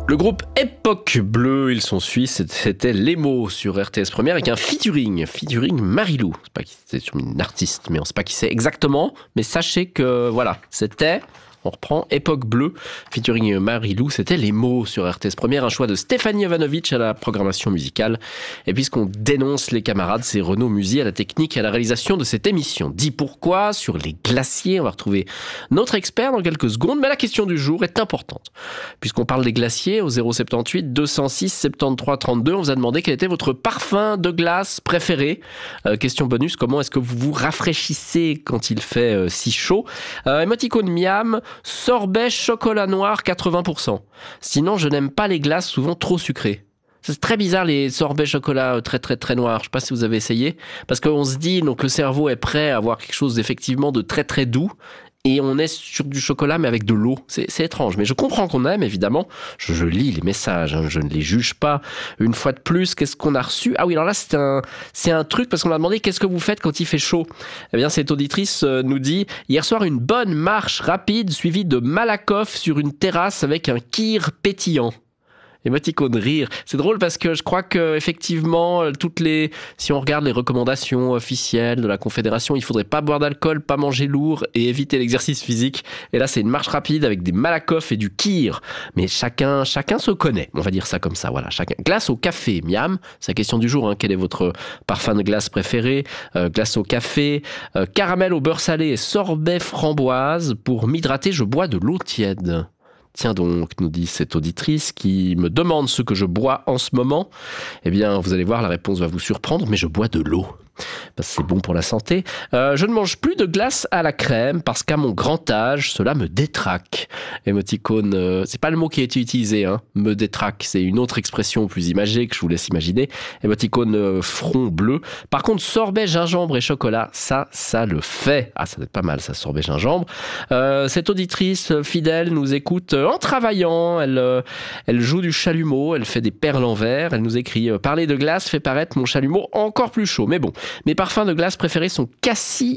Le groupe Époque Bleue, ils sont suisses, c'était Les Mots sur RTS Première avec un featuring Marilou. C'est pas qui c'est, sur une artiste, mais on sait pas qui c'est exactement. Mais sachez que voilà, c'était, on reprend Époque Bleue, featuring Marilou, c'était Les Mots sur RTS Première, un choix de Stéphanie Jovanovic à la programmation musicale. Et puisqu'on dénonce les camarades, c'est Renaud Musy à la technique et à la réalisation de cette émission. Dis pourquoi sur les glaciers, on va retrouver notre expert dans quelques secondes, mais la question du jour est importante. Puisqu'on parle des glaciers, au 078 206 73 32, on vous a demandé quel était votre parfum de glace préféré. Question bonus, comment est-ce que vous vous rafraîchissez quand il fait si chaud? Émoticône miam, sorbet chocolat noir 80%. Sinon, je n'aime pas les glaces souvent trop sucrées. C'est très bizarre les sorbets chocolat très très très noirs. Je sais pas si vous avez essayé, parce qu'on se dit donc le cerveau est prêt à avoir quelque chose d'effectivement de très très doux. Et on est sur du chocolat, mais avec de l'eau. C'est étrange. Mais je comprends qu'on aime, évidemment. Je lis les messages, hein, je ne les juge pas. Une fois de plus, qu'est-ce qu'on a reçu? Ah oui, alors là, c'est un truc, parce qu'on m'a demandé qu'est-ce que vous faites quand il fait chaud. Eh bien, cette auditrice nous dit, hier soir, une bonne marche rapide, suivie de Malakoff sur une terrasse avec un kir pétillant. Émoticône rire. C'est drôle parce que je crois que effectivement si on regarde les recommandations officielles de la Confédération, il faudrait pas boire d'alcool, pas manger lourd et éviter l'exercice physique. Et là, c'est une marche rapide avec des Malakoff et du kir. Mais chacun se connaît. On va dire ça comme ça. Voilà. Chacun. Glace au café, miam. C'est la question du jour. Hein. Quel est votre parfum de glace préféré? Glace au café, caramel au beurre salé et sorbet framboise. Pour m'hydrater, je bois de l'eau tiède. Tiens donc, nous dit cette auditrice qui me demande ce que je bois en ce moment. Eh bien, vous allez voir, la réponse va vous surprendre, mais je bois de l'eau. Parce que c'est bon pour la santé. Je ne mange plus de glace à la crème parce qu'à mon grand âge, cela me détraque. Émoticône, c'est pas le mot qui a été utilisé, hein. Me détraque, c'est une autre expression plus imagée que je vous laisse imaginer. Émoticône front bleu. Par contre, sorbet, gingembre et chocolat, ça le fait. Ah, ça doit être pas mal, ça, sorbet, gingembre. Cette auditrice fidèle nous écoute en travaillant. Elle joue du chalumeau, elle fait des perles en verre. Elle nous écrit « Parler de glace fait paraître mon chalumeau encore plus chaud. » Mais bon, mes parfums de glace préférés sont cassis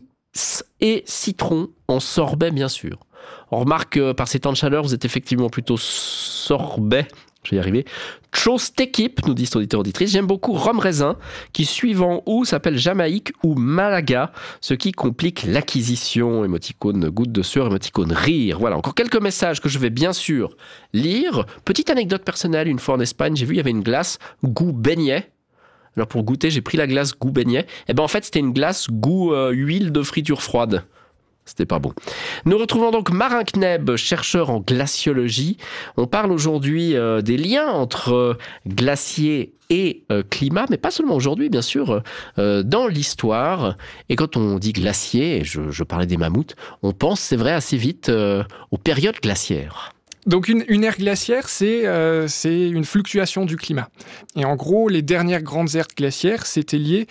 et citron en sorbet, bien sûr. On remarque que par ces temps de chaleur, vous êtes effectivement plutôt sorbet. Je vais y arriver. Chose d'équipe, nous dit cet auditeur-auditrice. J'aime beaucoup rhum raisin, qui suivant où s'appelle Jamaïque ou Malaga, ce qui complique l'acquisition. Émoticône goutte de sueur, émoticône rire. Voilà, encore quelques messages que je vais bien sûr lire. Petite anecdote personnelle, une fois en Espagne, j'ai vu il y avait une glace goût beignet. Alors pour goûter, j'ai pris la glace goût beignet. Et ben en fait, c'était une glace goût huile de friture froide. C'était pas bon. Nous retrouvons donc Marin Kneb, chercheur en glaciologie. On parle aujourd'hui des liens entre glacier et climat, mais pas seulement aujourd'hui, bien sûr, dans l'histoire. Et quand on dit glacier, et je parlais des mammouths, on pense, c'est vrai, assez vite aux périodes glaciaires. Donc une ère glaciaire, c'est une fluctuation du climat. Et en gros, les dernières grandes ères glaciaires, c'était lié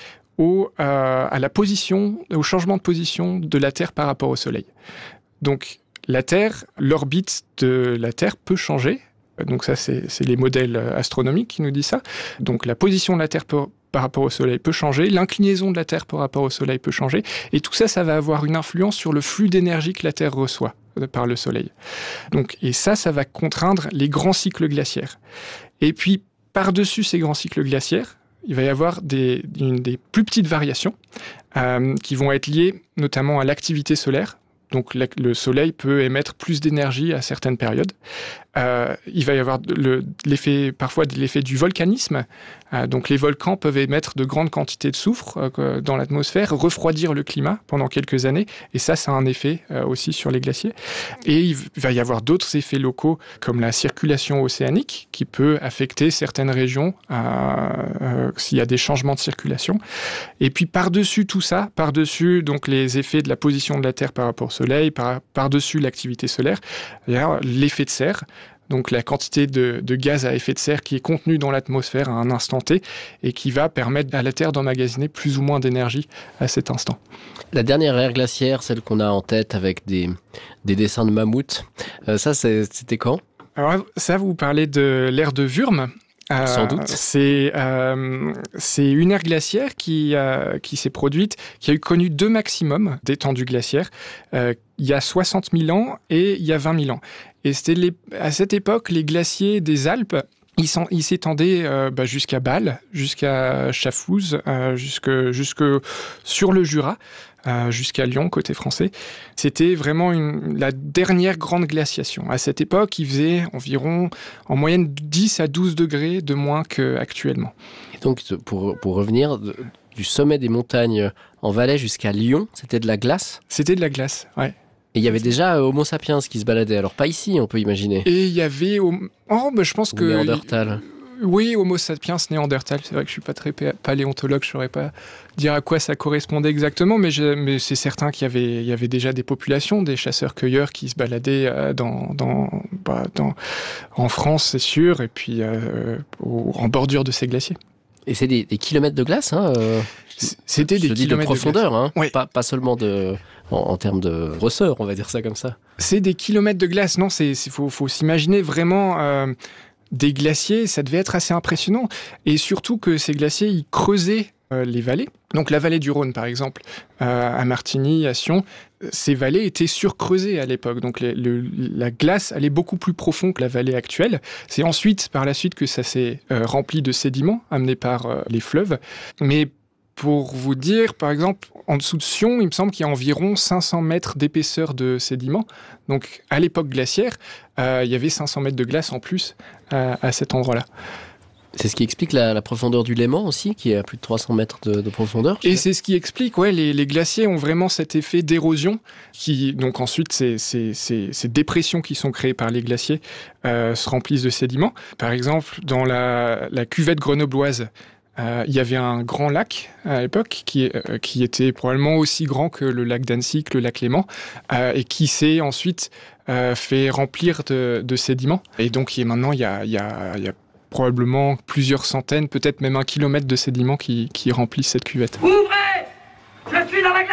à la position, au changement de position de la Terre par rapport au Soleil. Donc la Terre, l'orbite de la Terre peut changer. Donc ça, c'est les modèles astronomiques qui nous disent ça. Donc la position de la Terre par rapport au Soleil peut changer, l'inclinaison de la Terre par rapport au Soleil peut changer, et tout ça, ça va avoir une influence sur le flux d'énergie que la Terre reçoit par le Soleil. Donc, et ça va contraindre les grands cycles glaciaires. Et puis, par-dessus ces grands cycles glaciaires, il va y avoir des plus petites variations qui vont être liées notamment à l'activité solaire. Donc le Soleil peut émettre plus d'énergie à certaines périodes. Il va y avoir parfois l'effet du volcanisme. Donc les volcans peuvent émettre de grandes quantités de soufre dans l'atmosphère, refroidir le climat pendant quelques années. Et ça a un effet aussi sur les glaciers. Et il va y avoir d'autres effets locaux, comme la circulation océanique, qui peut affecter certaines régions s'il y a des changements de circulation. Et puis par-dessus tout ça, par-dessus donc les effets de la position de la Terre par rapport au Soleil, par-dessus l'activité solaire, il y a l'effet de serre. Donc la quantité de gaz à effet de serre qui est contenue dans l'atmosphère à un instant T et qui va permettre à la Terre d'emmagasiner plus ou moins d'énergie à cet instant. La dernière ère glaciaire, celle qu'on a en tête avec des dessins de mammouths, ça c'était quand? Alors ça, vous parlez de l'ère de Würm. Sans doute. C'est une ère glaciaire qui s'est produite, qui a connu deux maximums d'étendue glaciaire, il y a 60 000 ans et il y a 20 000 ans. Et c'était à cette époque, les glaciers des Alpes, ils s'étendaient jusqu'à Bâle, jusqu'à Chafouz, jusque sur le Jura, jusqu'à Lyon, côté français. C'était vraiment la dernière grande glaciation. À cette époque, il faisait environ, en moyenne, 10 à 12 degrés de moins qu'actuellement. Et donc, pour revenir, du sommet des montagnes en Valais jusqu'à Lyon, c'était de la glace ? C'était de la glace, ouais. Et il y avait déjà Homo sapiens qui se baladait. Alors pas ici, on peut imaginer. Et il y avait... je pense que... Néandertal. Oui, Homo sapiens, Néandertal. C'est vrai que je suis pas très paléontologue, je saurais pas dire à quoi ça correspondait exactement, mais c'est certain qu'il y avait déjà des populations, des chasseurs-cueilleurs qui se baladaient en France, c'est sûr, et puis en bordure de ces glaciers. Et c'est des kilomètres de glace, hein C'était des kilomètres de profondeur, de glace. Hein, oui. Pas seulement en termes de grosseur, on va dire ça comme ça. C'est des kilomètres de glace, non, faut s'imaginer vraiment des glaciers, ça devait être assez impressionnant. Et surtout que ces glaciers, ils creusaient les vallées. Donc la vallée du Rhône, par exemple, à Martigny, à Sion, ces vallées étaient surcreusées à l'époque. Donc la glace allait beaucoup plus profond que la vallée actuelle. C'est ensuite, par la suite, que ça s'est rempli de sédiments amenés par les fleuves. Mais pour vous dire, par exemple, en dessous de Sion, il me semble qu'il y a environ 500 mètres d'épaisseur de sédiments. Donc, à l'époque glaciaire, il y avait 500 mètres de glace en plus à cet endroit-là. C'est ce qui explique la profondeur du Léman aussi, qui est à plus de 300 mètres de profondeur. Et c'est ce qui explique, les glaciers ont vraiment cet effet d'érosion, donc ensuite, ces dépressions qui sont créées par les glaciers se remplissent de sédiments. Par exemple, dans la cuvette grenobloise, il y avait un grand lac à l'époque qui était probablement aussi grand que le lac d'Annecy, que le lac Léman, et qui s'est ensuite fait remplir de sédiments. Et donc maintenant, il y a probablement plusieurs centaines, peut-être même 1 kilomètre de sédiments qui remplissent cette cuvette. Ouvrez ! Je suis dans la glacière !